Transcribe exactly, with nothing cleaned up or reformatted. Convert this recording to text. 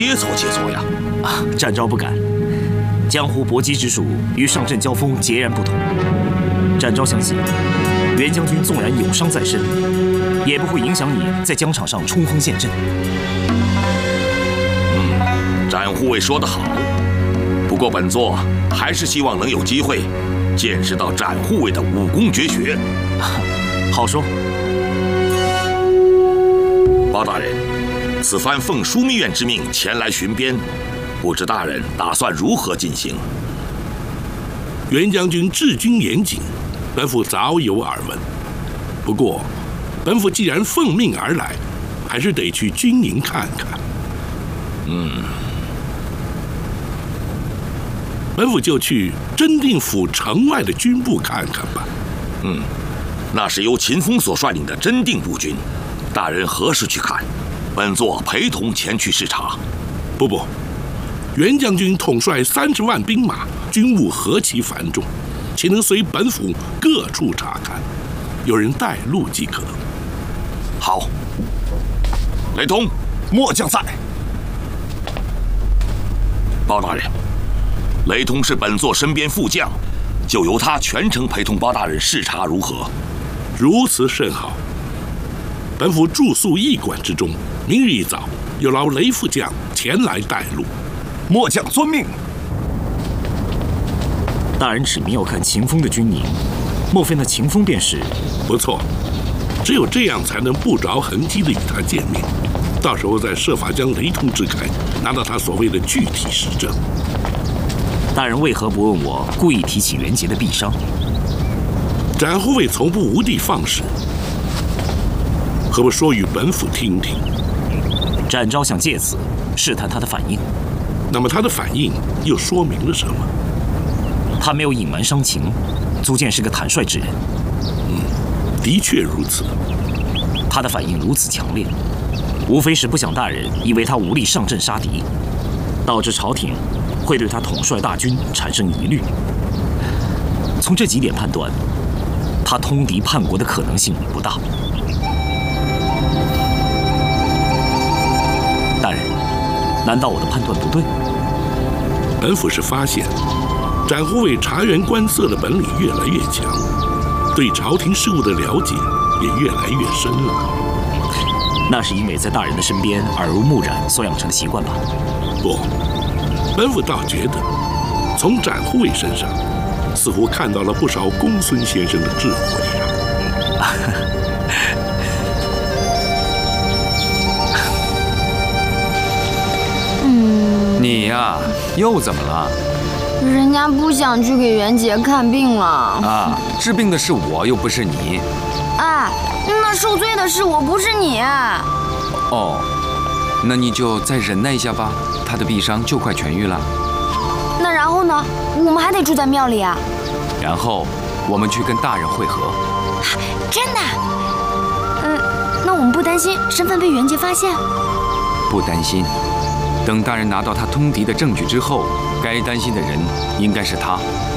切磋切磋呀！ 啊，展昭不敢。江湖搏击之术与上阵交锋截然不同。展昭相信，袁将军纵然有伤在身，也不会影响你在疆场上冲锋陷阵。 嗯，展护卫说得好。不过本座还是希望能有机会见识到展护卫的武功绝学。 好说。 包大人，此番奉枢密院之命前来巡边，不知大人打算如何进行？ 袁将军治军严谨，本府早有耳闻。不过，本府既然奉命而来，还是得去军营看看。 嗯， 本府就去真定府城外的军部看看吧。 嗯，那是由秦风所率领的真定步军。大人何时去看？本座陪同前去视察。 不不，袁将军统帅三十万兵马，军务何其繁重，岂能随本府各处查看？有人带路即可。 好，雷通，末将在。包大人，雷通是本座身边副将，就由他全程陪同包大人视察，如何？ 如此甚好。本府住宿驿馆之中，明日一早有劳雷副将前来带路。 末将遵命。 大人指明要看秦风的军营，莫非那秦风便是？ 不错，只有这样才能不着痕迹地与他见面，到时候再设法将雷通支开，拿到他所谓的具体实证。 大人为何不问我故意提起袁杰的毙伤？ 展护卫从不无的放矢，何不说与本府听听？ 展昭想借此试探他的反应。 那么他的反应又说明了什么？ 他没有隐瞒伤情，足见是个坦率之人。 嗯，的确如此。 他的反应如此强烈，无非是不想大人以为他无力上阵杀敌，导致朝廷会对他统帅大军产生疑虑。从这几点判断，他通敌叛国的可能性不大。大人，难道我的判断不对？ 本府是发现，展护卫察言观色的本领越来越强，对朝廷事务的了解也越来越深了。 那是因为在大人的身边耳濡目染所养成的习惯吧？ 不，本府倒觉得，从展护卫身上，似乎看到了不少公孙先生的智慧啊。 你呀，又怎么了？ 人家不想去给袁杰看病了。 啊，治病的是我，又不是你。 哎，那受罪的是我，不是你。 哦，那你就再忍耐一下吧，他的臂伤就快痊愈了。 那然后呢？我们还得住在庙里啊。 然后我们去跟大人会合。 真的？嗯，那我们不担心身份被袁杰发现？ 不担心。等大人拿到他通敌的证据之后，该担心的人应该是他。